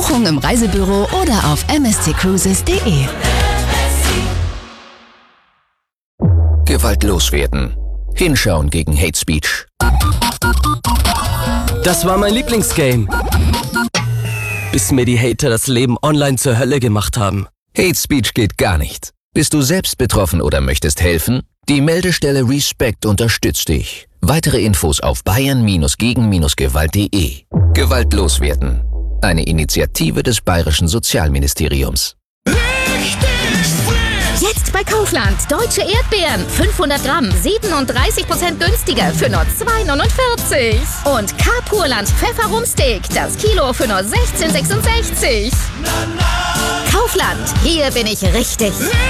Buchung im Reisebüro oder auf msccruises.de. Gewalt loswerden. Hinschauen gegen Hate Speech. Das war mein Lieblingsgame. Bis mir die Hater das Leben online zur Hölle gemacht haben. Hate Speech geht gar nicht. Bist du selbst betroffen oder möchtest helfen? Die Meldestelle Respect unterstützt dich. Weitere Infos auf bayern-gegen-gewalt.de. Gewalt loswerden. Eine Initiative des Bayerischen Sozialministeriums. Jetzt bei Kaufland. Deutsche Erdbeeren. 500 Gramm. 37% günstiger für nur 2,49. Und K-Purland Pfefferumsteak. Das Kilo für nur 16,66. Kaufland. Hier bin ich richtig.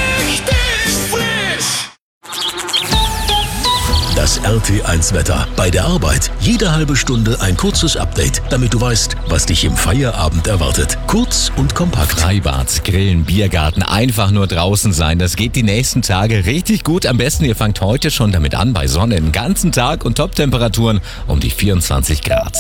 Das RT1-Wetter. Bei der Arbeit jede halbe Stunde ein kurzes Update, damit du weißt, was dich im Feierabend erwartet. Kurz und kompakt. Freibad, Grillen, Biergarten, einfach nur draußen sein. Das geht die nächsten Tage richtig gut. Am besten, ihr fangt heute schon damit an, bei Sonne den ganzen Tag und Top-Temperaturen um die 24 Grad.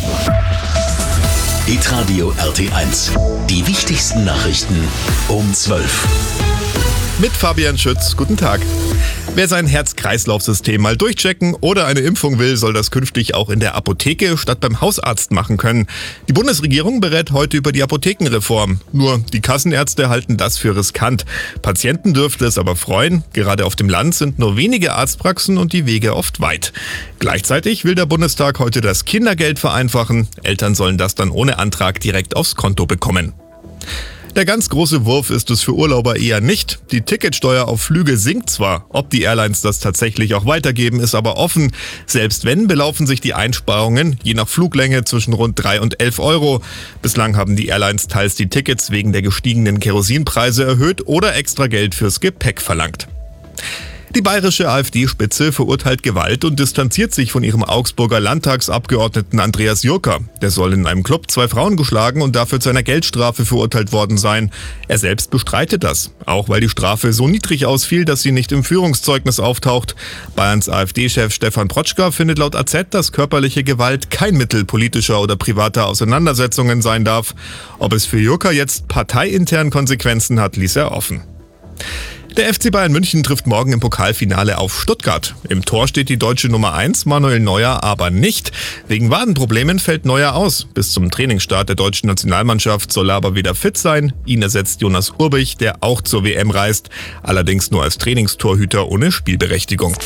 Hitradio RT1. Die wichtigsten Nachrichten um 12. Mit Fabian Schütz. Guten Tag. Wer sein Herz-Kreislauf-System mal durchchecken oder eine Impfung will, soll das künftig auch in der Apotheke statt beim Hausarzt machen können. Die Bundesregierung berät heute über die Apothekenreform. Nur die Kassenärzte halten das für riskant. Patienten dürfte es aber freuen. Gerade auf dem Land sind nur wenige Arztpraxen und die Wege oft weit. Gleichzeitig will der Bundestag heute das Kindergeld vereinfachen. Eltern sollen das dann ohne Antrag direkt aufs Konto bekommen. Der ganz große Wurf ist es für Urlauber eher nicht. Die Ticketsteuer auf Flüge sinkt zwar. Ob die Airlines das tatsächlich auch weitergeben, ist aber offen. Selbst wenn, belaufen sich die Einsparungen je nach Fluglänge zwischen rund 3 und 11 Euro. Bislang haben die Airlines teils die Tickets wegen der gestiegenen Kerosinpreise erhöht oder extra Geld fürs Gepäck verlangt. Die bayerische AfD-Spitze verurteilt Gewalt und distanziert sich von ihrem Augsburger Landtagsabgeordneten Andreas Jurka. Der soll in einem Club 2 Frauen geschlagen und dafür zu einer Geldstrafe verurteilt worden sein. Er selbst bestreitet das, auch weil die Strafe so niedrig ausfiel, dass sie nicht im Führungszeugnis auftaucht. Bayerns AfD-Chef Stefan Protschka findet laut AZ, dass körperliche Gewalt kein Mittel politischer oder privater Auseinandersetzungen sein darf. Ob es für Jurka jetzt parteiintern Konsequenzen hat, ließ er offen. Der FC Bayern München trifft morgen im Pokalfinale auf Stuttgart. Im Tor steht die deutsche Nummer 1, Manuel Neuer, aber nicht. Wegen Wadenproblemen fällt Neuer aus. Bis zum Trainingsstart der deutschen Nationalmannschaft soll er aber wieder fit sein. Ihn ersetzt Jonas Urbich, der auch zur WM reist. Allerdings nur als Trainingstorhüter ohne Spielberechtigung.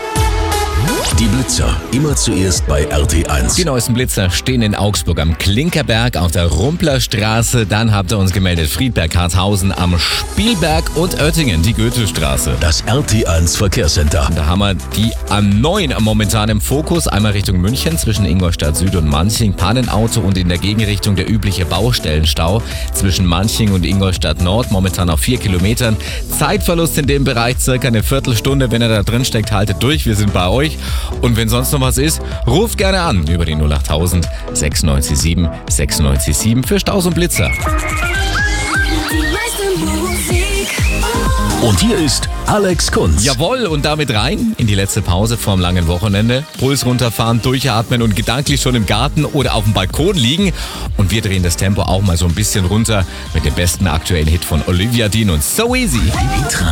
Die Blitzer, immer zuerst bei RT1. Die neuesten Blitzer stehen in Augsburg am Klinkerberg auf der Rumplerstraße. Dann habt ihr uns gemeldet Friedberg-Harthausen am Spielberg und Oettingen, die Goethestraße. Das RT1 Verkehrscenter. Da haben wir die A9 momentan im Fokus. Einmal Richtung München zwischen Ingolstadt Süd und Manching. Pannenauto und in der Gegenrichtung der übliche Baustellenstau zwischen Manching und Ingolstadt Nord. Momentan auf 4 Kilometern. Zeitverlust in dem Bereich circa eine Viertelstunde. Wenn ihr da drin steckt, haltet durch. Wir sind bei euch. Und wenn sonst noch was ist, ruft gerne an über die 08000 697 697 für Staus und Blitzer. Und hier ist Alex Kunz. Jawohl, und damit rein in die letzte Pause vorm langen Wochenende. Puls runterfahren, durchatmen und gedanklich schon im Garten oder auf dem Balkon liegen. Und wir drehen das Tempo auch mal so ein bisschen runter mit dem besten aktuellen Hit von Olivia Dean und So Easy.